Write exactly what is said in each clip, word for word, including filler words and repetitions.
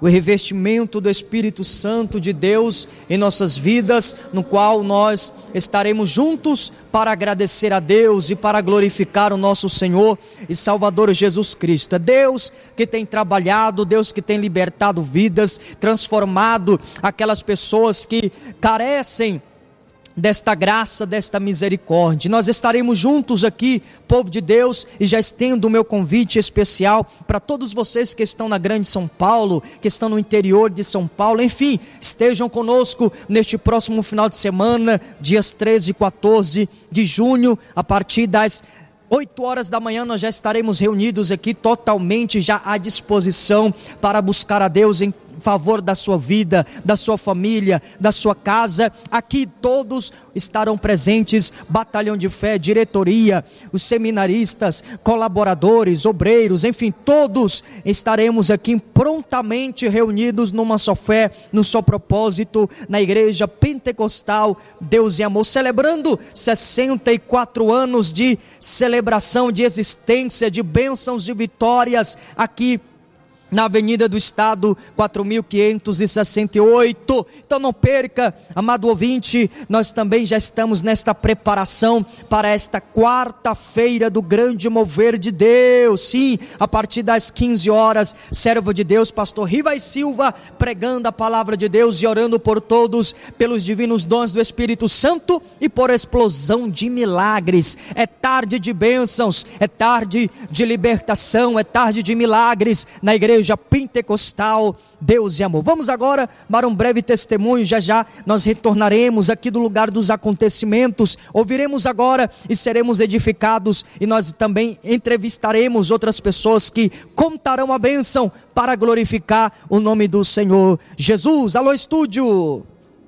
o revestimento do Espírito Santo de Deus em nossas vidas, no qual nós estaremos juntos para agradecer a Deus e para glorificar o nosso Senhor e Salvador Jesus Cristo. É Deus que tem trabalhado, Deus que tem libertado vidas, transformado aquelas pessoas que carecem desta graça, desta misericórdia. Nós estaremos juntos aqui, povo de Deus, e já estendo o meu convite especial para todos vocês que estão na Grande São Paulo, que estão no interior de São Paulo, enfim, estejam conosco neste próximo final de semana, dias treze e quatorze de junho, a partir das oito horas da manhã nós já estaremos reunidos aqui, totalmente já à disposição para buscar a Deus em favor da sua vida, da sua família, da sua casa. Aqui todos estarão presentes, batalhão de fé, diretoria, os seminaristas, colaboradores, obreiros, enfim, todos estaremos aqui prontamente reunidos numa só fé, num só propósito, na igreja pentecostal Deus e Amor, celebrando sessenta e quatro anos de celebração, de existência, de bênçãos e vitórias aqui na Avenida do Estado, quatro mil quinhentos e sessenta e oito. Então não perca, amado ouvinte, nós também já estamos nesta preparação para esta quarta-feira do grande mover de Deus. Sim, a partir das quinze horas, servo de Deus, pastor Rivai Silva, pregando a palavra de Deus e orando por todos, pelos divinos dons do Espírito Santo e por explosão de milagres. É tarde de bênçãos, é tarde de libertação, é tarde de milagres na igreja pentecostal Deus e Amor. Vamos agora para um breve testemunho, já já nós retornaremos aqui do lugar dos acontecimentos, ouviremos agora e seremos edificados, e nós também entrevistaremos outras pessoas que contarão a bênção para glorificar o nome do Senhor Jesus. Alô estúdio!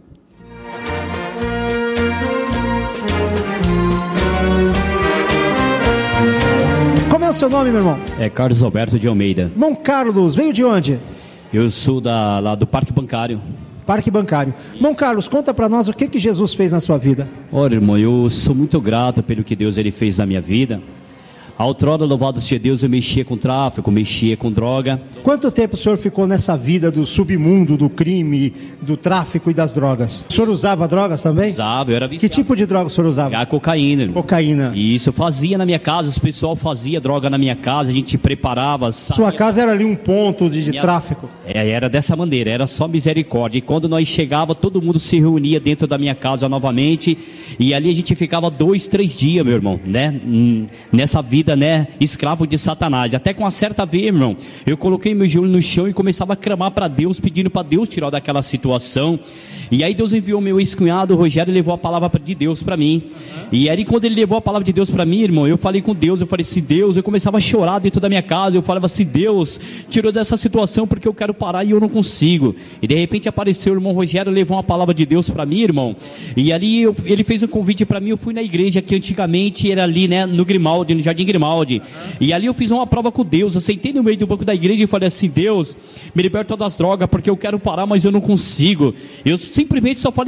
Como é o seu nome, meu irmão? É Carlos Alberto de Almeida. Irmão Carlos, veio de onde? Eu sou da, lá do Parque Bancário. Parque Bancário. Irmão Carlos, conta para nós o que, que Jesus fez na sua vida. Olha, irmão, eu sou muito grato pelo que Deus ele fez na minha vida. A outrora, louvado seja Deus, eu mexia com tráfico, mexia com droga. Quanto tempo o senhor ficou nessa vida do submundo, do crime, do tráfico e das drogas? O senhor usava drogas também? Usava, eu era viciado. Que tipo de droga o senhor usava? A cocaína. Irmão. Cocaína. Isso, eu fazia na minha casa, o pessoal fazia droga na minha casa, a gente preparava. Sabe? Sua casa era ali um ponto de, de minha... tráfico? É, era dessa maneira, era só misericórdia. E quando nós chegava, todo mundo se reunia dentro da minha casa novamente. E ali a gente ficava dois, três dias, meu irmão, né? Nessa vida, né? Escravo de Satanás. Até com uma certa vez, irmão, eu coloquei meu joelho no chão e começava a clamar para Deus, pedindo para Deus tirar daquela situação. E aí Deus enviou meu ex-cunhado, o Rogério, e levou a palavra de Deus para mim. Uhum. E aí quando ele levou a palavra de Deus para mim, irmão, eu falei com Deus, eu falei, se Deus, eu começava a chorar dentro da minha casa, eu falava, se Deus tirou dessa situação porque eu quero parar e eu não consigo. E de repente apareceu o irmão Rogério, levou uma palavra de Deus para mim, irmão. E ali eu, ele fez um convite para mim, eu fui na igreja que antigamente era ali, né, no Grimaldi, no Jardim Grimaldi. Uhum. E ali eu fiz uma prova com Deus, eu sentei no meio do banco da igreja e falei assim, Deus, me liberta das drogas porque eu quero parar, mas eu não consigo. Eu simplesmente só falei